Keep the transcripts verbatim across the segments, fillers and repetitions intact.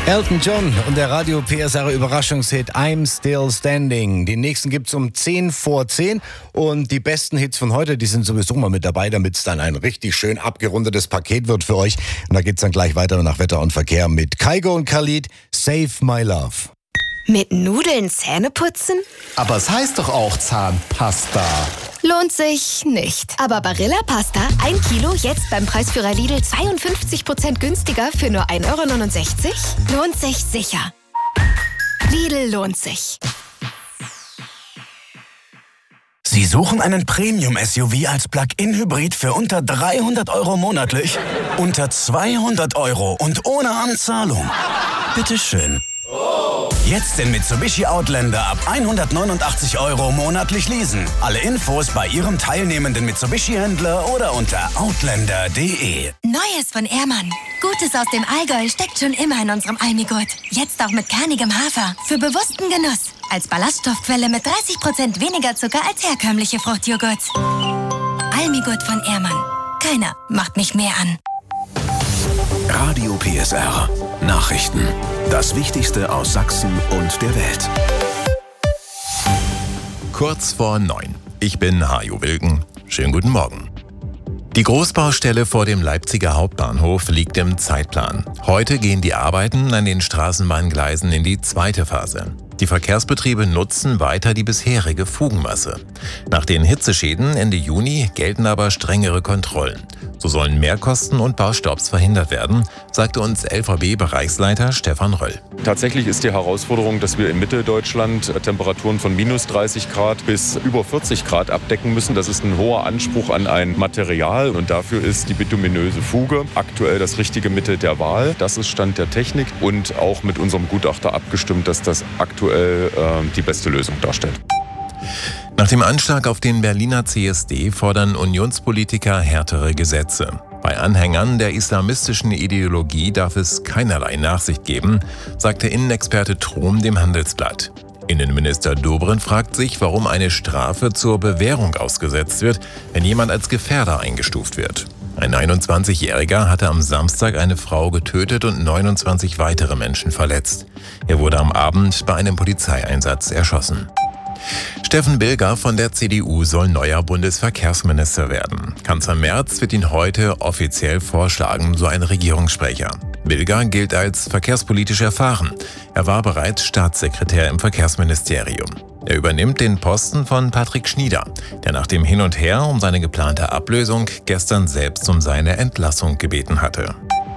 Elton John und der Radio P S R Überraschungshit I'm Still Standing. Den nächsten gibt's um zehn vor zehn und die besten Hits von heute, die sind sowieso mal mit dabei, damit es dann ein richtig schön abgerundetes Paket wird für euch. Und da geht's dann gleich weiter nach Wetter und Verkehr mit Kygo und Khalid, Save My Love. Mit Nudeln Zähne putzen? Aber es heißt doch auch Zahnpasta. Lohnt sich nicht. Aber Barilla Pasta, ein Kilo, jetzt beim Preisführer Lidl zweiundfünfzig Prozent günstiger für nur ein Euro neunundsechzig? Lohnt sich sicher. Lidl lohnt sich. Sie suchen einen Premium-S U V als Plug-in-Hybrid für unter dreihundert Euro monatlich? Unter zweihundert Euro und ohne Anzahlung? Bitteschön. Jetzt den Mitsubishi Outlander ab hundertneunundachtzig Euro monatlich leasen. Alle Infos bei Ihrem teilnehmenden Mitsubishi-Händler oder unter outlander punkt de. Neues von Ehrmann. Gutes aus dem Allgäu steckt schon immer in unserem Almigurt. Jetzt auch mit kernigem Hafer. Für bewussten Genuss. Als Ballaststoffquelle mit dreißig Prozent weniger Zucker als herkömmliche Fruchtjoghurts. Almigurt von Ehrmann. Keiner macht mich mehr an. Radio P S R. Nachrichten. Das Wichtigste aus Sachsen und der Welt. Kurz vor neun. Ich bin Hajo Wilken. Schönen guten Morgen. Die Großbaustelle vor dem Leipziger Hauptbahnhof liegt im Zeitplan. Heute gehen die Arbeiten an den Straßenbahngleisen in die zweite Phase. Die Verkehrsbetriebe nutzen weiter die bisherige Fugenmasse. Nach den Hitzeschäden Ende Juni gelten aber strengere Kontrollen. So sollen Mehrkosten und Baustopps verhindert werden, sagte uns L V B-Bereichsleiter Stefan Röll. Tatsächlich ist die Herausforderung, dass wir in Mitteldeutschland Temperaturen von minus dreißig Grad bis über vierzig Grad abdecken müssen. Das ist ein hoher Anspruch an ein Material und dafür ist die bituminöse Fuge aktuell das richtige Mittel der Wahl. Das ist Stand der Technik und auch mit unserem Gutachter abgestimmt, dass das aktuell äh, die beste Lösung darstellt. Nach dem Anschlag auf den Berliner C S D fordern Unionspolitiker härtere Gesetze. Bei Anhängern der islamistischen Ideologie darf es keinerlei Nachsicht geben, sagte Innenexperte Trom dem Handelsblatt. Innenminister Dobrindt fragt sich, warum eine Strafe zur Bewährung ausgesetzt wird, wenn jemand als Gefährder eingestuft wird. Ein einundzwanzigjähriger hatte am Samstag eine Frau getötet und neunundzwanzig weitere Menschen verletzt. Er wurde am Abend bei einem Polizeieinsatz erschossen. Steffen Bilger von der C D U soll neuer Bundesverkehrsminister werden. Kanzler Merz wird ihn heute offiziell vorschlagen, so ein Regierungssprecher. Bilger gilt als verkehrspolitisch erfahren. Er war bereits Staatssekretär im Verkehrsministerium. Er übernimmt den Posten von Patrick Schnieder, der nach dem Hin und Her um seine geplante Ablösung gestern selbst um seine Entlassung gebeten hatte.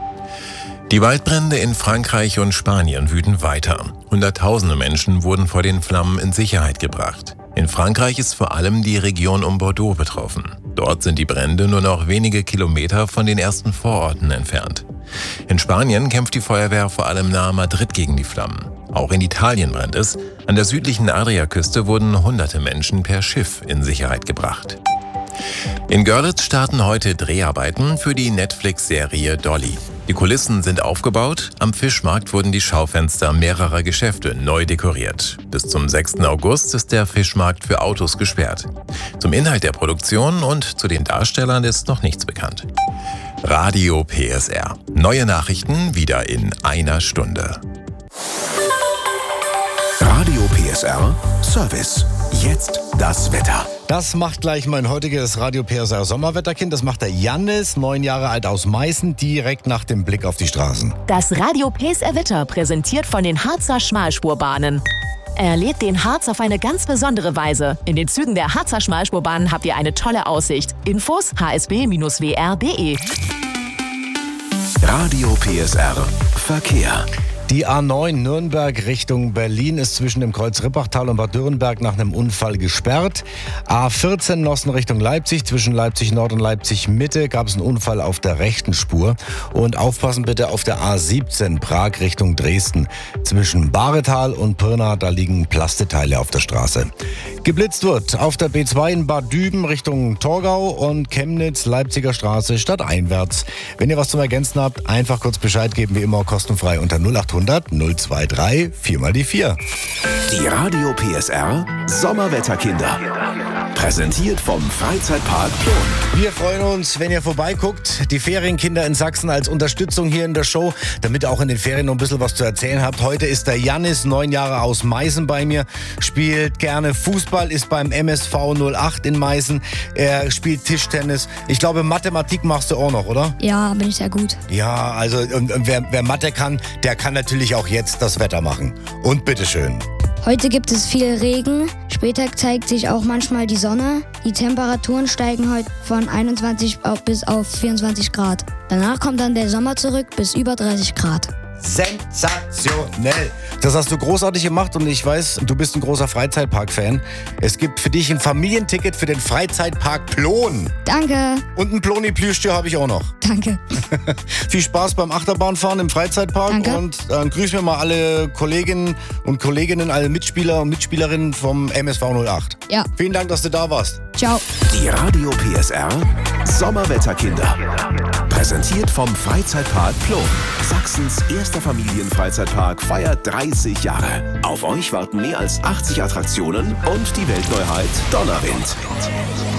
Die Waldbrände in Frankreich und Spanien wüten weiter. Hunderttausende Menschen wurden vor den Flammen in Sicherheit gebracht. In Frankreich ist vor allem die Region um Bordeaux betroffen. Dort sind die Brände nur noch wenige Kilometer von den ersten Vororten entfernt. In Spanien kämpft die Feuerwehr vor allem nahe Madrid gegen die Flammen. Auch in Italien brennt es. An der südlichen Adriaküste wurden hunderte Menschen per Schiff in Sicherheit gebracht. In Görlitz starten heute Dreharbeiten für die Netflix-Serie Dolly. Die Kulissen sind aufgebaut, am Fischmarkt wurden die Schaufenster mehrerer Geschäfte neu dekoriert. Bis zum sechsten August ist der Fischmarkt für Autos gesperrt. Zum Inhalt der Produktion und zu den Darstellern ist noch nichts bekannt. Radio P S R. Neue Nachrichten wieder in einer Stunde. Radio P S R Service. Jetzt das Wetter. Das macht gleich mein heutiges Radio P S R Sommerwetterkind. Das macht der Jannis, neun Jahre alt aus Meißen, direkt nach dem Blick auf die Straßen. Das Radio P S R Wetter präsentiert von den Harzer Schmalspurbahnen. Erlebt den Harz auf eine ganz besondere Weise. In den Zügen der Harzer Schmalspurbahnen habt ihr eine tolle Aussicht. Infos h s b Bindestrich w r punkt de. Radio P S R Verkehr. Die A neun Nürnberg Richtung Berlin ist zwischen dem Kreuz Rippachtal und Bad Dürrenberg nach einem Unfall gesperrt. A vierzehn Nossen Richtung Leipzig, zwischen Leipzig Nord und Leipzig Mitte gab es einen Unfall auf der rechten Spur. Und aufpassen bitte auf der A siebzehn Prag Richtung Dresden. Zwischen Baretal und Pirna, da liegen Plasteteile auf der Straße. Geblitzt wird auf der B zwei in Bad Düben Richtung Torgau und Chemnitz Leipziger Straße stadteinwärts. Wenn ihr was zum Ergänzen habt, einfach kurz Bescheid geben, wie immer kostenfrei unter null acht hundert null zwei drei vier mal die vier. Die Radio P S R Sommerwetterkinder. Präsentiert vom Freizeitpark Plon. Wir freuen uns, wenn ihr vorbeiguckt. Die Ferienkinder in Sachsen als Unterstützung hier in der Show, damit ihr auch in den Ferien noch ein bisschen was zu erzählen habt. Heute ist der Jannis, neun Jahre aus Meißen bei mir, spielt gerne Fußball, ist beim M S V null acht in Meißen. Er spielt Tischtennis. Ich glaube, Mathematik machst du auch noch, oder? Ja, bin ich sehr gut. Ja, also und, und wer, wer Mathe kann, der kann natürlich auch jetzt das Wetter machen. Und bitteschön. Heute gibt es viel Regen. Später zeigt sich auch manchmal die Sonne. Die Temperaturen steigen heute von einundzwanzig auf bis auf vierundzwanzig Grad. Danach kommt dann der Sommer zurück bis über dreißig Grad. Sensationell. Das hast du großartig gemacht und ich weiß, du bist ein großer Freizeitpark-Fan. Es gibt für dich ein Familienticket für den Freizeitpark Plon. Danke. Und ein Ploni-Plüschtier habe ich auch noch. Danke. Viel Spaß beim Achterbahnfahren im Freizeitpark. Danke. Und dann grüßen wir mal alle Kolleginnen und Kolleginnen, alle Mitspieler und Mitspielerinnen vom M S V null acht. Ja. Vielen Dank, dass du da warst. Ciao. Die Radio P S R Sommerwetterkinder. Präsentiert vom Freizeitpark Plon. Sachsens erster Familienfreizeitpark feiert dreißig Jahre. Auf euch warten mehr als achtzig Attraktionen und die Weltneuheit Donnerwind.